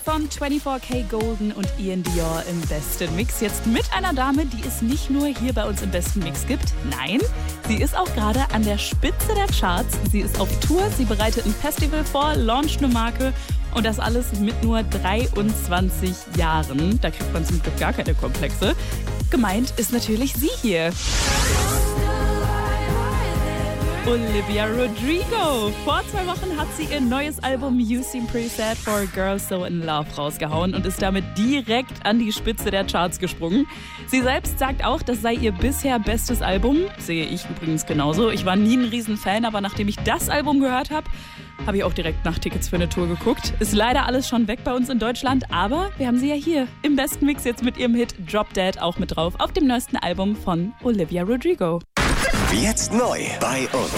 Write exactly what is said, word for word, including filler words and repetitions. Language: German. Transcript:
von vierundzwanzig K Golden und Ian Dior im besten Mix. Jetzt mit einer Dame, die es nicht nur hier bei uns im besten Mix gibt. Nein, sie ist auch gerade an der Spitze der Charts. Sie ist auf Tour, sie bereitet ein Festival vor, launcht eine Marke. Und das alles mit nur dreiundzwanzig Jahren. Da kriegt man zum Glück gar keine Komplexe. Gemeint ist natürlich sie hier. Olivia Rodrigo. Vor zwei Wochen hat sie ihr neues Album You Seem Pretty Sad for a Girl So in Love rausgehauen und ist damit direkt an die Spitze der Charts gesprungen. Sie selbst sagt auch, das sei ihr bisher bestes Album. Sehe ich übrigens genauso. Ich war nie ein Riesenfan, aber nachdem ich das Album gehört habe, habe ich auch direkt nach Tickets für eine Tour geguckt. Ist leider alles schon weg bei uns in Deutschland, aber wir haben sie ja hier im besten Mix jetzt mit ihrem Hit Drop Dead auch mit drauf auf dem neuesten Album von Olivia Rodrigo. Jetzt neu bei uns.